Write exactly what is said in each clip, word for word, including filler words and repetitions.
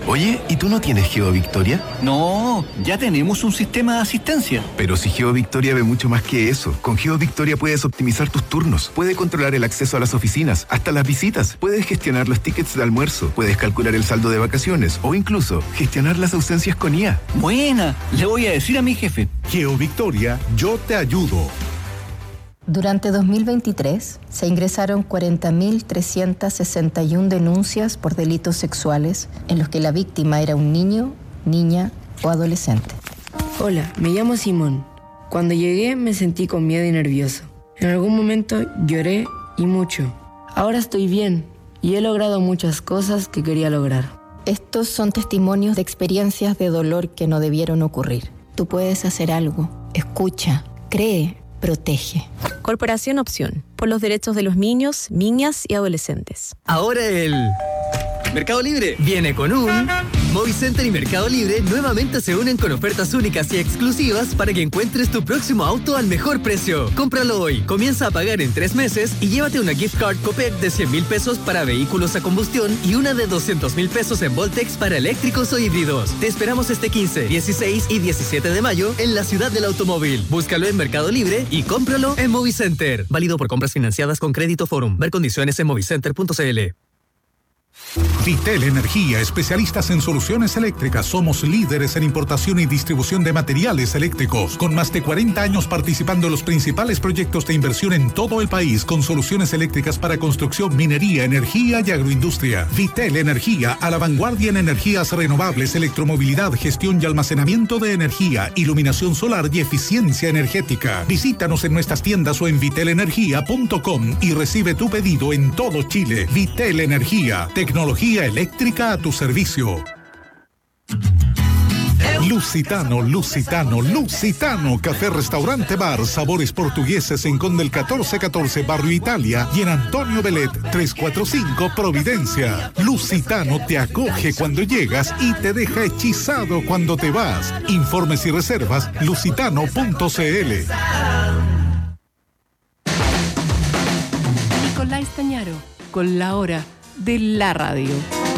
Oye, ¿y tú no tienes GeoVictoria? No, ya tenemos un sistema de asistencia. Pero si GeoVictoria ve mucho más que eso. Con GeoVictoria puedes optimizar tus turnos, puedes controlar el acceso a las oficinas, hasta las visitas, puedes gestionar los tickets de almuerzo, puedes calcular el saldo de vacaciones o incluso gestionar las ausencias con I A. Buena, le voy a decir a mi jefe. GeoVictoria, yo te ayudo. Durante dos mil veintitrés se ingresaron cuarenta mil trescientas sesenta y una denuncias por delitos sexuales en los que la víctima era un niño, niña o adolescente. Hola, me llamo Simón. Cuando llegué me sentí con miedo y nervioso. En algún momento lloré y mucho. Ahora estoy bien y he logrado muchas cosas que quería lograr. Estos son testimonios de experiencias de dolor que no debieron ocurrir. Tú puedes hacer algo. Escucha, cree, protege. Corporación Opción, por los derechos de los niños, niñas y adolescentes. Ahora el Mercado Libre viene con un... Movicenter y Mercado Libre nuevamente se unen con ofertas únicas y exclusivas para que encuentres tu próximo auto al mejor precio. Cómpralo hoy, comienza a pagar en tres meses y llévate una gift card Copec de cien mil pesos para vehículos a combustión y una de doscientos mil pesos en Voltex para eléctricos o híbridos. Te esperamos este quince, dieciséis y diecisiete de mayo en la ciudad del automóvil. Búscalo en Mercado Libre y cómpralo en Movicenter. Válido por compras financiadas con Crédito Forum. Ver condiciones en movicenter punto cl. Vitel Energía, especialistas en soluciones eléctricas. Somos líderes en importación y distribución de materiales eléctricos, con más de cuarenta años participando en los principales proyectos de inversión en todo el país, con soluciones eléctricas para construcción, minería, energía y agroindustria. Vitel Energía, a la vanguardia en energías renovables, electromovilidad, gestión y almacenamiento de energía, iluminación solar y eficiencia energética. Visítanos en nuestras tiendas o en vitel energía punto com y recibe tu pedido en todo Chile. Vitel Energía, tecnología eléctrica a tu servicio. Lusitano, Lusitano, Lusitano, café, restaurante, bar, sabores portugueses en Condel catorce catorce, Barrio Italia, y en Antonio Belet trescientos cuarenta y cinco, Providencia. Lusitano te acoge cuando llegas y te deja hechizado cuando te vas. Informes y reservas, lusitano punto cl. Nicolás Tañaro, con la hora de la radio.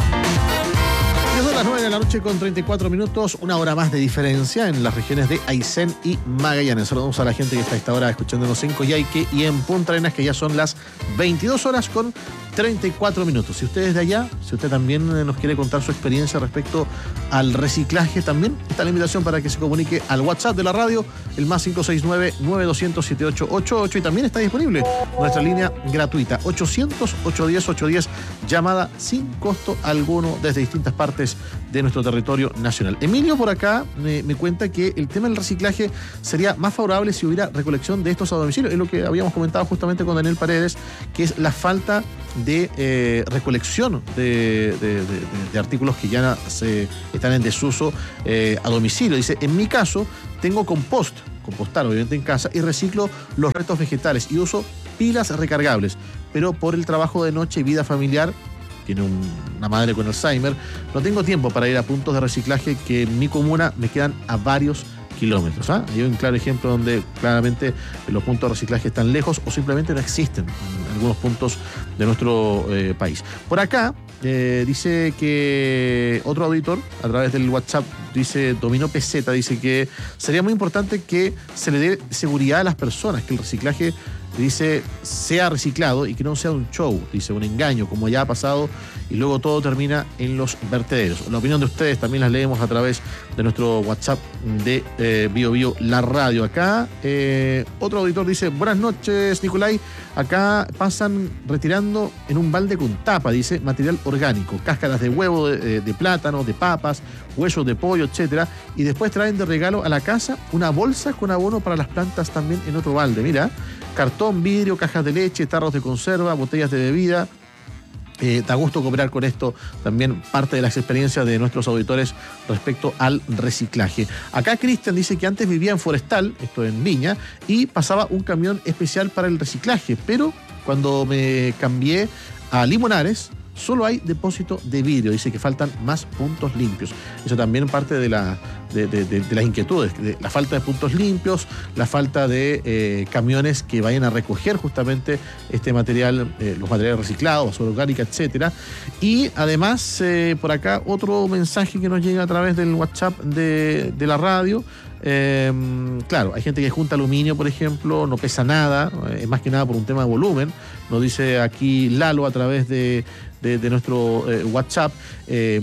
Son las nueve de la noche con treinta y cuatro minutos, una hora más de diferencia en las regiones de Aysén y Magallanes. Saludamos a la gente que está a esta hora escuchándonos en Coyhaique y en Punta Arenas, que ya son las veintidós horas con treinta y cuatro minutos. Si usted es de allá, si usted también nos quiere contar su experiencia respecto al reciclaje, también está la invitación para que se comunique al WhatsApp de la radio, el más cinco seis nueve, nueve dos cero cero, siete ocho ocho ocho, y también está disponible nuestra línea gratuita ochocientos, ochocientos diez, ochocientos diez, llamada sin costo alguno desde distintas partes de nuestro territorio nacional. Emilio por acá me, me cuenta que el tema del reciclaje sería más favorable si hubiera recolección de estos a domicilio. Es lo que habíamos comentado justamente con Daniel Paredes, que es la falta de eh, recolección de, de, de, de artículos que ya se, están en desuso eh, a domicilio. Dice, en mi caso tengo compost, compostar obviamente en casa, y reciclo los restos vegetales y uso pilas recargables, pero por el trabajo de noche y vida familiar, tiene un, una madre con Alzheimer, no tengo tiempo para ir a puntos de reciclaje que en mi comuna me quedan a varios kilómetros. ¿ah? Hay un claro ejemplo donde claramente los puntos de reciclaje están lejos o simplemente no existen en algunos puntos de nuestro eh, país. Por acá eh, dice que otro auditor a través del WhatsApp, dice Dominó Peseta, dice que sería muy importante que se le dé seguridad a las personas, que el reciclaje, dice, sea reciclado y que no sea un show, dice, un engaño, como ya ha pasado, y luego todo termina en los vertederos. La opinión de ustedes también las leemos a través de nuestro WhatsApp de eh, Bio Bio, la radio. Acá eh, otro auditor dice, buenas noches, Nicolai, acá pasan retirando en un balde con tapa, dice, material orgánico, cáscaras de huevo, de, de plátano, de papas, huesos de pollo, etcétera, y después traen de regalo a la casa una bolsa con abono para las plantas también en otro balde, mira, cartón, vidrio, cajas de leche, tarros de conserva, botellas de bebida. Eh, da gusto cooperar con esto, también parte de las experiencias de nuestros auditores respecto al reciclaje. Acá Cristian dice que antes vivía en Forestal, esto en Viña, y pasaba un camión especial para el reciclaje, pero cuando me cambié a Limonares, solo hay depósito de vidrio. Dice que faltan más puntos limpios. Eso también parte de, la, de, de, de, de las inquietudes, de la falta de puntos limpios, la falta de eh, camiones que vayan a recoger justamente este material, eh, los materiales reciclados, basura orgánica, etcétera. Y además, eh, por acá, otro mensaje que nos llega a través del WhatsApp de, de la radio. Eh, claro, hay gente que junta aluminio, por ejemplo, no pesa nada, es eh, más que nada por un tema de volumen. Nos dice aquí Lalo a través de, de, de nuestro eh, WhatsApp. Eh,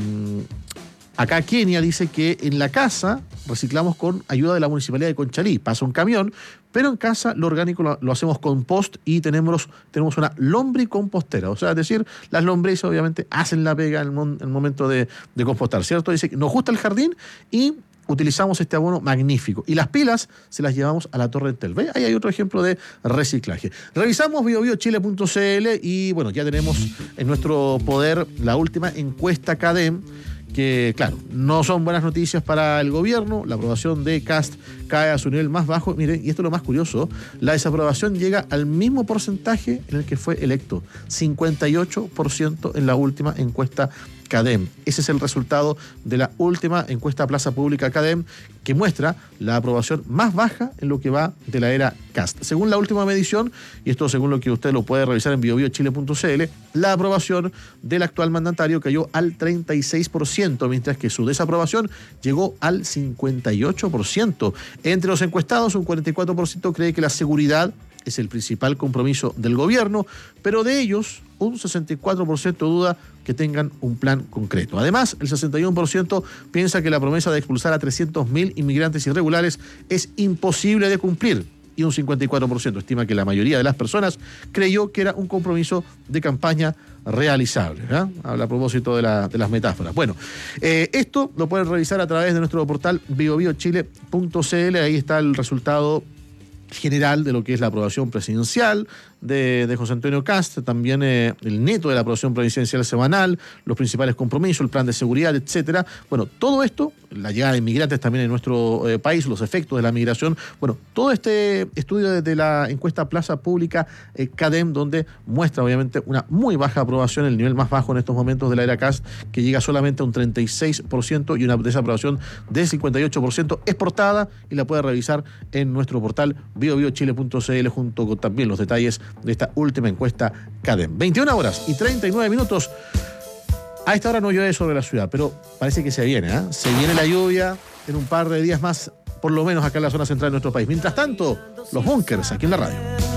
acá Kenia dice que en la casa reciclamos con ayuda de la Municipalidad de Conchalí. Pasa un camión, pero en casa lo orgánico lo, lo hacemos compost y tenemos, tenemos una lombricompostera. O sea, es decir, las lombrices obviamente hacen la pega en el, mon, en el momento de, de compostar, ¿cierto? Dice que nos gusta el jardín y utilizamos este abono magnífico. Y las pilas se las llevamos a la Torre Entel. ¿Ve? Ahí hay otro ejemplo de reciclaje. Revisamos bio bio chile punto c l y bueno, ya tenemos en nuestro poder la última encuesta CADEM, que claro, no son buenas noticias para el gobierno. La aprobación de Kast cae a su nivel más bajo. Miren, y esto es lo más curioso, la desaprobación llega al mismo porcentaje en el que fue electo, cincuenta y ocho por ciento en la última encuesta CADEM. Ese es el resultado de la última encuesta Plaza Pública CADEM, que muestra la aprobación más baja en lo que va de la era Kast. Según la última medición, y esto según lo que usted lo puede revisar en bio bio chile punto c l, la aprobación del actual mandatario cayó al treinta y seis por ciento, mientras que su desaprobación llegó al cincuenta y ocho por ciento. Entre los encuestados, un cuarenta y cuatro por ciento cree que la seguridad es el principal compromiso del gobierno, pero de ellos un sesenta y cuatro por ciento duda que tengan un plan concreto. Además, el sesenta y uno por ciento piensa que la promesa de expulsar a trescientos mil inmigrantes irregulares es imposible de cumplir, y un cincuenta y cuatro por ciento estima que la mayoría de las personas creyó que era un compromiso de campaña realizable. ¿eh? Habla a propósito de, la, de las metáforas. Bueno, eh, esto lo pueden revisar a través de nuestro portal bio bio chile punto c l. Ahí está el resultado general de lo que es la aprobación presidencial de, de José Antonio Kast, también eh, el neto de la aprobación presidencial semanal, los principales compromisos, el plan de seguridad, etcétera. Bueno, todo esto, la llegada de inmigrantes también en nuestro eh, país, los efectos de la migración, bueno, todo este estudio de, de la encuesta Plaza Pública eh, CADEM, donde muestra obviamente una muy baja aprobación, el nivel más bajo en estos momentos de la era Kast, que llega solamente a un treinta y seis por ciento y una desaprobación de cincuenta y ocho por ciento, es portada y la puede revisar en nuestro portal bio bio chile punto c l junto con también los detalles de esta última encuesta CADEM. veintiuna horas y treinta y nueve minutos. A esta hora no llueve sobre la ciudad, pero parece que se viene, ¿eh? Se viene la lluvia en un par de días más, por lo menos acá en la zona central de nuestro país. Mientras tanto, los bunkers aquí en la radio.